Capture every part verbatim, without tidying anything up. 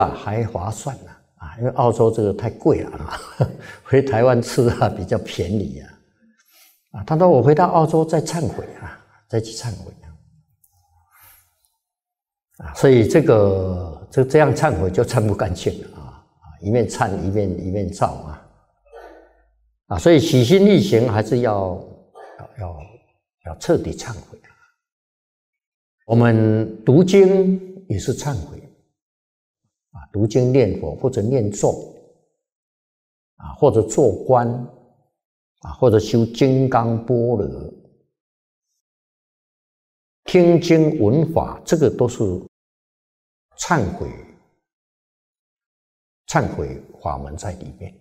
啊还划算呢啊，因为澳洲这个太贵了啊，回台湾吃啊比较便宜啊。啊，他说我回到澳洲再忏悔啊，再去忏悔啊。啊，所以这个这这样忏悔就忏不干净了啊！一面忏一面一面造啊！啊，所以起心力行还是要要要要彻底忏悔啊！我们读经也是忏悔啊，读经念佛或者念咒啊，或者做观啊，或者修金刚般若、听经闻法，这个都是忏悔、忏悔法门在里面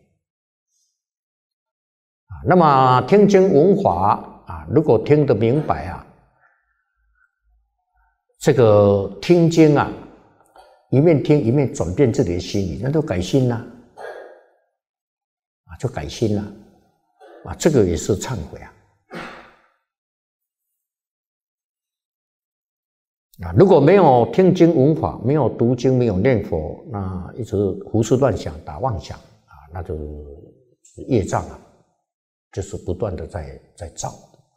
啊。那么听经闻法啊，如果听得明白啊，这个听经啊，一面听一面转变自己的心理，那就改心啦，啊，就改心啦，啊，这个也是忏悔啊。啊，如果没有听经闻法，没有读经，没有念佛，那一直胡思乱想、打妄想啊，那就是业障啊，就是不断的在在造。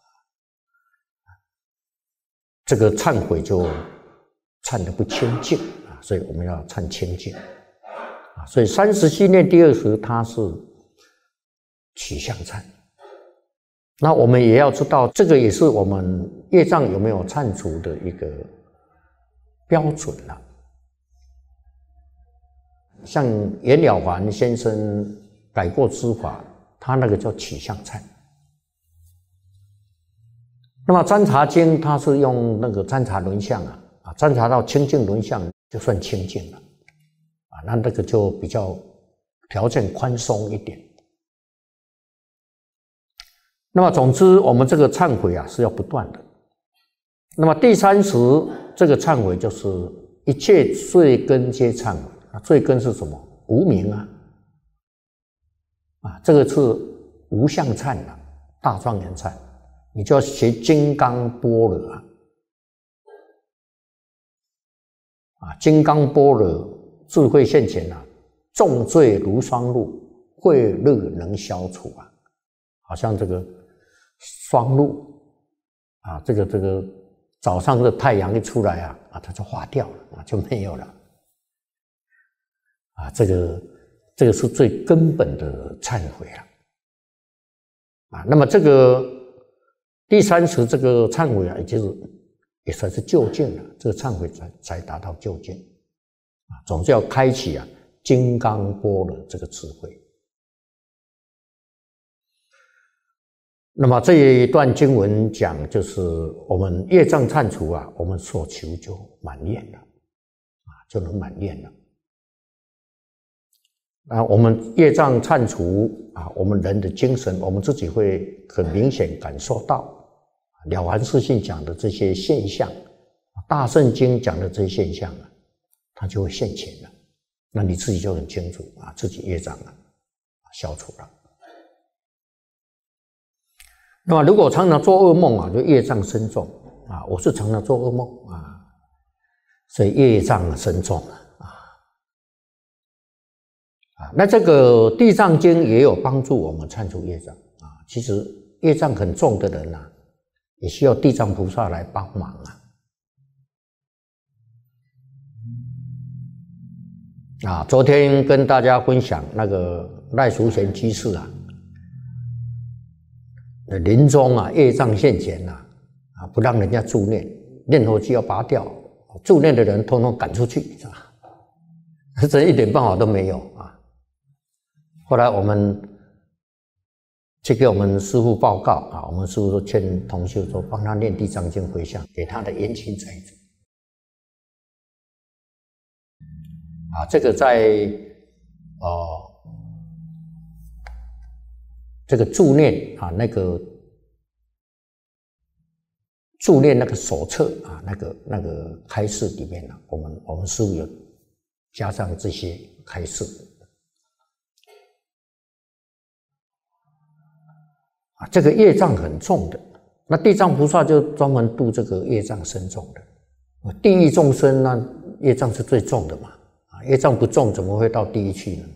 这个忏悔就忏得不清净啊，所以我们要忏清净啊。所以三十系念第二十，它是取向忏。那我们也要知道，这个也是我们业障有没有忏除的一个标准了。像袁了凡先生改过之法，他那个叫取向忏。那么占察经，它是用那个占察轮相啊，啊，占察到清净轮相就算清净了，啊，那那个就比较条件宽松一点。那么总之，我们这个忏悔啊是要不断的。那么第三十这个忏悔就是一切罪根皆忏悔。啊，罪根是什么？无明啊，啊，这个是无相忏啊，大庄严忏。你就要学金刚般若啊，啊，金刚般若智慧现前啊，重罪如霜露，慧热能消除啊，好像这个霜露啊，这个这个早上的太阳一出来啊，啊，它就化掉了啊，就没有了啊，这个这个是最根本的忏悔了啊。那么这个。第三十这个忏悔啊，也就是也算是究竟了，这个忏悔才才达到究竟啊，总是要开启啊金刚般若这个智慧。那么这一段经文讲，就是我们业障忏除啊，我们所求就满念了啊，就能满念了。啊，我们业障忏除啊，我们人的精神，我们自己会很明显感受到。了凡四训讲的这些现象，大圣经讲的这些现象啊，它就会现前了。那你自己就很清楚啊，自己业障啊消除了。那么如果常常做噩梦啊，就业障深重啊。我是常常做噩梦啊，所以业障深重啊。啊，那这个地藏经也有帮助我们忏除业障啊。其实业障很重的人啊，也需要地藏菩萨来帮忙啊！啊，昨天跟大家分享那个赖淑贤居士啊，临终啊，业障现前呐，啊，不让人家助念，念佛机要拔掉，助念的人通通赶出去，是吧？这一点办法都没有啊！后来我们。去给我们师父报告啊，我们师父说劝同修说帮他念地藏经回向给他的冤亲债主啊，这个在呃这个助念啊那个助念那个手册啊那个那个开示里面呢、啊，我们我们师父有加上这些开示。这个业障很重的，那地藏菩萨就专门度这个业障深重的。地狱众生那业障是最重的嘛，啊， 业障不重，怎么会到地狱去呢？